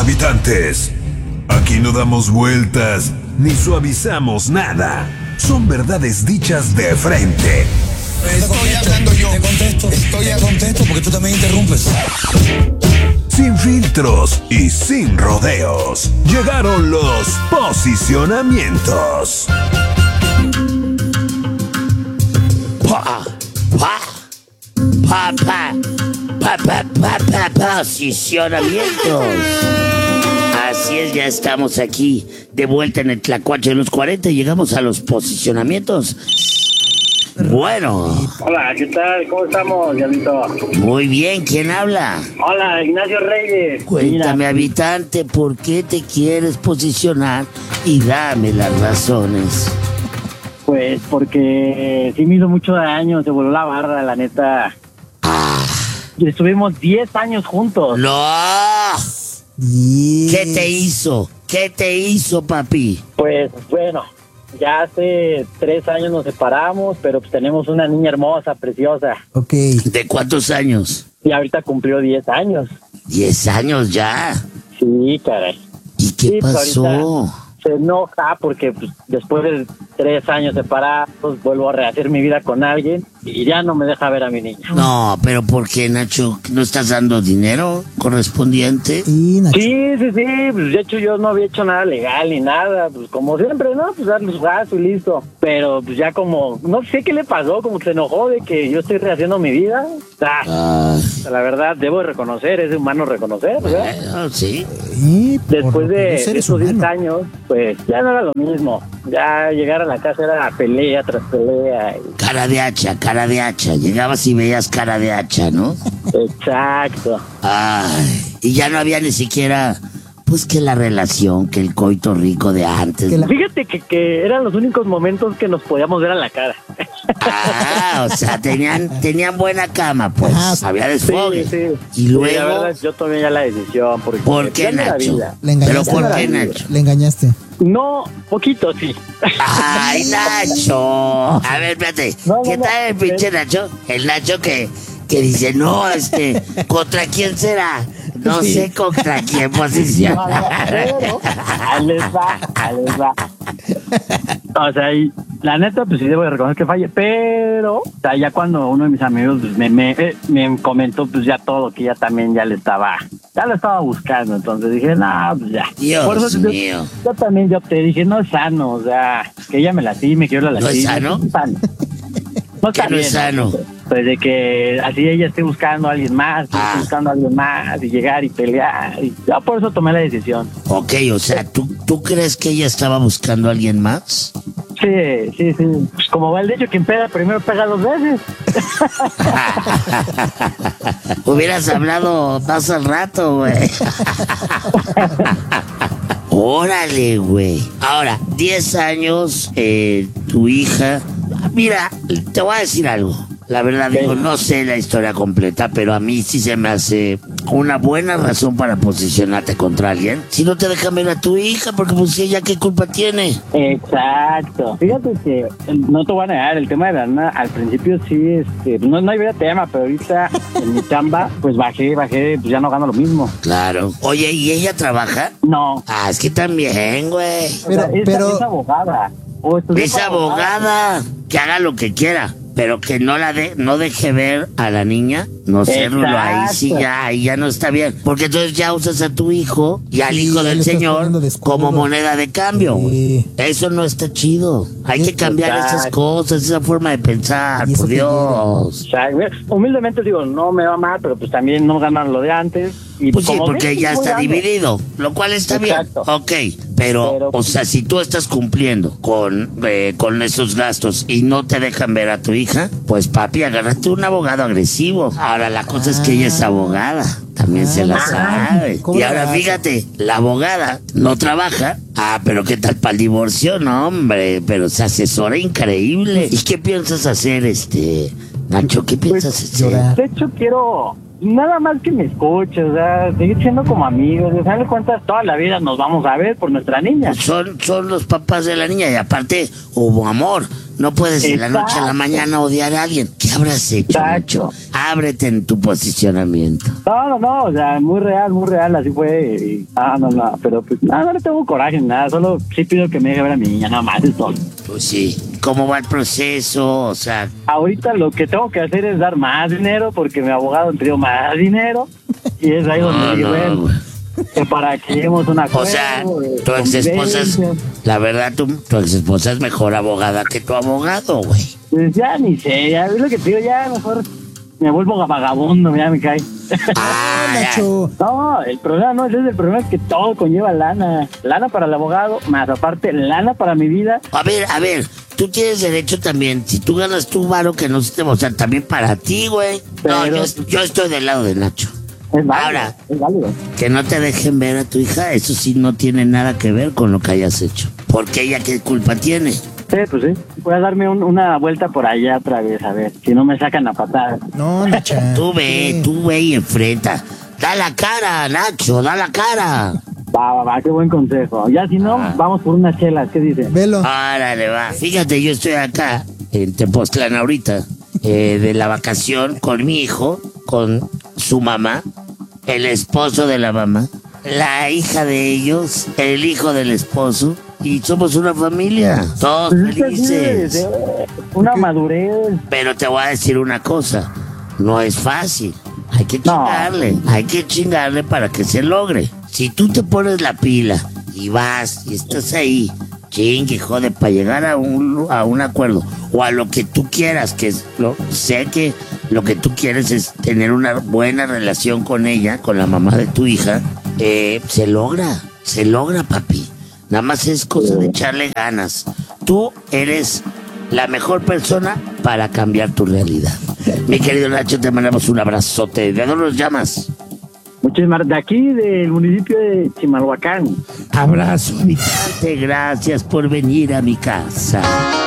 Habitantes, aquí no damos vueltas ni suavizamos nada. Son verdades dichas de frente. Estoy hablando yo. Te contesto. Estoy a contesto porque tú también interrumpes. Sin filtros y sin rodeos. Llegaron los posicionamientos. Posicionamientos. Así es, ya estamos aquí de vuelta en el Tlacuache de los 40 y llegamos a los posicionamientos. Bueno. Hola, ¿qué tal? ¿Cómo estamos, Diablito? Muy bien, ¿quién habla? Hola, Ignacio Reyes. Cuéntame, Mira, habitante, ¿por qué te quieres posicionar? Y dame las razones. pues porque sí me hizo mucho daño, se voló la barra, la neta. Y estuvimos 10 años juntos. ¡No! ¿Qué te hizo? ¿Qué te hizo, papi? Pues bueno, ya hace 3 años nos separamos, pero pues tenemos una niña hermosa, preciosa. Ok. ¿De cuántos años? Y ahorita cumplió 10 años. 10 años ya. Sí, caray. ¿Y qué Sí, pues, pasó? ahorita se enoja porque pues, después de 3 años separados vuelvo a rehacer mi vida con alguien y ya no me deja ver a mi niña. No, pero ¿por qué, Nacho? ¿No estás dando dinero correspondiente? Y Nacho. Sí, pues de hecho yo no había hecho nada legal ni nada, pues como siempre, ¿no? Pues darle su gasto y listo. Pero pues ya como, no sé qué le pasó, como que se enojó de que yo estoy rehaciendo mi vida. La verdad, debo de reconocer, es humano reconocer, ¿verdad? Bueno, sí. Después de seres esos 10 humanos. años, pues ya no era lo mismo. Ya llegar a la casa era pelea tras pelea. Cara de hacha, cara de hacha. Llegabas y veías cara de hacha, ¿no? Exacto. Ay, y ya no había ni siquiera, pues que la relación, que el coito rico de antes. Que la- Fíjate que eran los únicos momentos que nos podíamos ver a la cara. Ah, o sea, tenían buena cama, pues. Ajá. Había desfogue. Sí. Y Sí, la luego, verdad, yo tomé ya la decisión. Porque ¿por qué, ya no era Nacho? vida. Le ¿Pero engañaste. por Ya no qué, era vida. Nacho? Le engañaste. No, poquito, sí. ¡Ay, Nacho! A ver, espérate. No, ¿Qué no, tal el pinche Nacho? El Nacho que dice, no, ¿contra quién será? No Sí. sé contra quién posiciona. Pero, ahí les va. O sea, y la neta, pues sí debo de reconocer que falle, pero, o sea, ya cuando uno de mis amigos pues, me comentó, pues ya todo, que ya también ya lo estaba buscando, entonces dije, no, pues ya. Dios Por eso mío. yo también yo te dije, no es sano, o sea, que ella me lastime, que yo la ¿No lastime. es sano? No es sano. No ¿Qué está no es bien, sano? Pues de que así ella esté buscando a alguien más, yo esté buscando a alguien más, y llegar y pelear, y ya por eso tomé la decisión. Ok, o sea, ¿tú crees que ella estaba buscando a alguien más? Sí. Pues como va el dicho, quien pega primero pega 2 veces. Hubieras hablado más al rato, güey. Órale, güey. Ahora, 10 años, tu hija. Mira, te voy a decir algo. La verdad, digo, no sé la historia completa, pero a mí sí se me hace una buena razón para posicionarte contra alguien. Si no te dejan ver a tu hija, porque pues ella qué culpa tiene. Exacto. Fíjate que no te voy a negar, el tema de la nana, al principio sí, no había tema, pero ahorita en mi chamba, pues bajé, pues ya no gano lo mismo. Claro. Oye, ¿y ella trabaja? No. Ah, es que también, güey. Es abogada. Es abogada, que haga lo que quiera, pero que no deje ver a la niña, no serlo, ahí sí ya, ahí ya no está bien, porque entonces ya usas a tu hijo y al Sí, hijo ya del le estás señor poniendo de escudo. como moneda de cambio, güey. Sí. Eso no está chido. Hay que cambiar esas cosas, esa forma de pensar, Y eso por te Dios. O sea, humildemente digo, no me va mal, pero pues también no ganan lo de antes. Y Pues sí, como porque ven, ya voy está dando. dividido, lo cual está Exacto. bien. Ok, pero, o sea, si tú estás cumpliendo con esos gastos y no te dejan ver a tu hija, pues papi, agárrate un abogado agresivo. Ahora, la cosa es que ella es abogada, también se la sabe. ¿cómo Y la ahora vas? fíjate, la abogada no trabaja. Ah, pero ¿qué tal para el divorcio? No, hombre, pero se asesora increíble. ¿Y qué piensas hacer, Nacho? ¿Qué piensas hacer? llorar. De hecho, quiero nada más que me escuche, o sea, seguir siendo como amigos. De final de cuentas, toda la vida nos vamos a ver por nuestra niña. Son los papás de la niña y aparte hubo amor. No puedes de la noche a la mañana odiar a alguien. ¿Qué habrás hecho, Nacho? Ábrete en tu posicionamiento. No, o sea, muy real, así fue. Y, no, pero pues no le tengo coraje en nada, solo sí pido que me deje ver a mi niña, nada más, es todo. Pues sí. ¿Cómo va el proceso? O sea... Ahorita lo que tengo que hacer es dar más dinero porque mi abogado me pidió más dinero y es ahí donde digo, bueno, que para que lleguemos a una cosa. O sea, tu ex esposa es... La verdad, tu ex esposa es mejor abogada que tu abogado, güey. Pues ya ni sé, ya es lo que te digo, ya mejor me vuelvo vagabundo, ya me cae. Nacho. No, el problema no es ese, el problema es que todo conlleva lana. Lana para el abogado, más aparte lana para mi vida. A ver, tú tienes derecho también, si tú ganas tu varo, que no se te... O sea, también para ti, güey. No, yo estoy del lado de Nacho. Es válido, ahora, es válido. Que no te dejen ver a tu hija, eso sí no tiene nada que ver con lo que hayas hecho. Porque ella, ¿qué culpa tiene? Sí, pues sí. Voy a darme una vuelta por allá otra vez, a ver, si no me sacan a patada. No, Nacho. Tú ve y enfrenta. Da la cara, Nacho, da la cara. Va, qué buen consejo. Ya si no, vamos por unas chelas, ¿qué dices? Velo. Árale, va. Fíjate, yo estoy acá, en Tepoztlán ahorita, de la vacación con mi hijo, con su mamá, el esposo de la mamá, la hija de ellos, el hijo del esposo, y somos una familia, todos felices. Una madurez. Pero te voy a decir una cosa, no es fácil. Hay que chingarle para que se logre. Si tú te pones la pila y vas y estás ahí, chingue, jode, para llegar a un acuerdo o a lo que tú quieras, sé que lo que tú quieres es tener una buena relación con ella, con la mamá de tu hija, se logra, papi. Nada más es cosa de echarle ganas. Tú eres la mejor persona para cambiar tu realidad. Mi querido Nacho, te mandamos un abrazote. ¿De dónde nos llamas? Muchísimas, de aquí, del municipio de Chimalhuacán. Abrazo, habitante. Gracias por venir a mi casa.